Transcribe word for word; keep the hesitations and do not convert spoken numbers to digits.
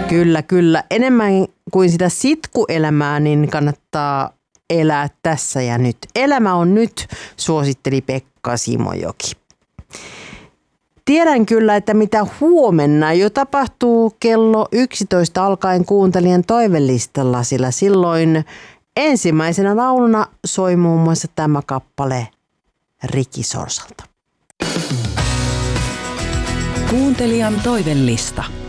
Kyllä, kyllä. Enemmän kuin sitä sitkuelämää, niin kannattaa elää tässä ja nyt. Elämä on nyt, suositteli Pekka Simojoki. Tiedän kyllä, että mitä huomenna jo tapahtuu kello yksitoista alkaen kuuntelijan toivelistalla, sillä silloin ensimmäisenä lauluna soi muun muassa tämä kappale Riki Sorsalta. Kuuntelijan toivelista.